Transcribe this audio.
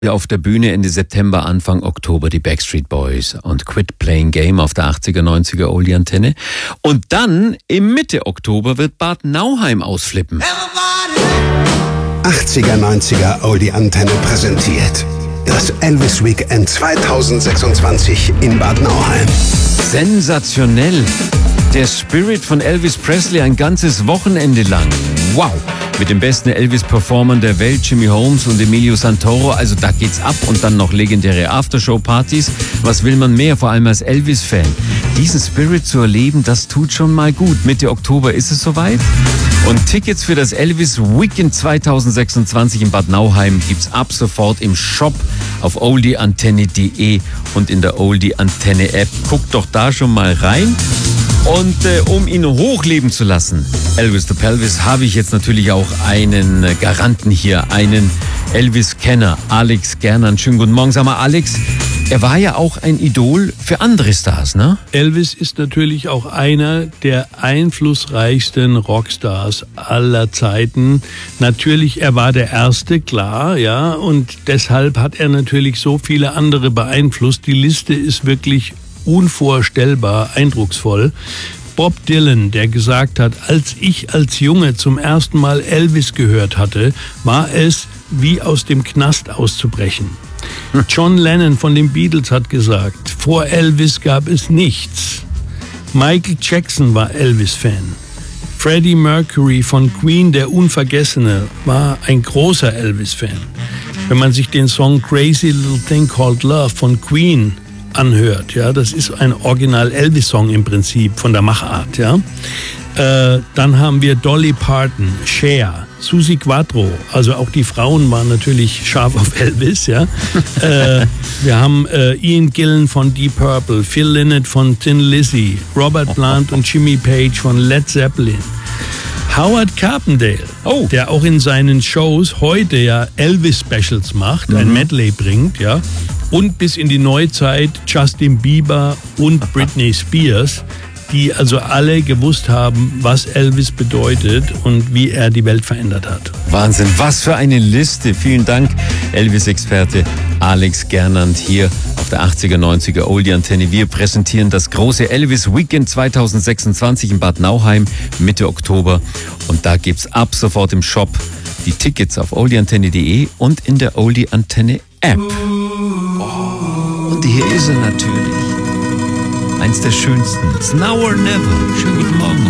Auf der Bühne Ende September, Anfang Oktober die Backstreet Boys und Quit Playing Game auf der 80er, 90er Oldie Antenne. Und dann im Mitte Oktober wird Bad Nauheim ausflippen. 80er, 90er Oldie Antenne präsentiert das Elvis Weekend 2026 in Bad Nauheim. Sensationell. Der Spirit von Elvis Presley ein ganzes Wochenende lang. Wow. Mit den besten Elvis-Performern der Welt, Jimmy Holmes und Emilio Santoro. Also da geht's ab und dann noch legendäre Aftershow-Partys. Was will man mehr, vor allem als Elvis-Fan? Diesen Spirit zu erleben, das tut schon mal gut. Mitte Oktober ist es soweit. Und Tickets für das Elvis Weekend 2026 in Bad Nauheim gibt's ab sofort im Shop auf oldieantenne.de und in der Oldie Antenne App. Guckt doch da schon mal rein. Und um ihn hochleben zu lassen, Elvis the Pelvis, habe ich jetzt natürlich auch einen Garanten hier, einen Elvis-Kenner, Alex Gernand. Schönen guten Morgen. Sag mal, Alex, er war ja auch ein Idol für andere Stars, ne? Elvis ist natürlich auch einer der einflussreichsten Rockstars aller Zeiten. Natürlich, er war der Erste, klar, ja, und deshalb hat er natürlich so viele andere beeinflusst. Die Liste ist wirklich unvorstellbar eindrucksvoll. Bob Dylan, der gesagt hat, als ich als Junge zum ersten Mal Elvis gehört hatte, war es wie aus dem Knast auszubrechen. John Lennon von den Beatles hat gesagt, vor Elvis gab es nichts. Michael Jackson war Elvis-Fan. Freddie Mercury von Queen, der Unvergessene, war ein großer Elvis-Fan. Wenn man sich den Song Crazy Little Thing Called Love von Queen anhört, ja, das ist ein Original-Elvis-Song im Prinzip von der Machart, ja. Dann haben wir Dolly Parton, Cher, Suzi Quatro, also auch die Frauen waren natürlich scharf auf Elvis, ja. Wir haben Ian Gillan von Deep Purple, Phil Lynott von Thin Lizzy, Robert Plant und Jimmy Page von Led Zeppelin. Howard Carpendale, der auch in seinen Shows heute ja Elvis-Specials macht, ein Medley bringt, ja. Und bis in die Neuzeit Justin Bieber und Britney Spears, die also alle gewusst haben, was Elvis bedeutet und wie er die Welt verändert hat. Wahnsinn, was für eine Liste. Vielen Dank, Elvis-Experte Alex Gernand hier auf der 80er, 90er Oldie Antenne. Wir präsentieren das große Elvis Weekend 2026 in Bad Nauheim Mitte Oktober. Und da gibt's ab sofort im Shop die Tickets auf oldieantenne.de und in der Oldie Antenne App. Und hier ist er natürlich. Eins der schönsten. It's now or never. Schönen guten Morgen.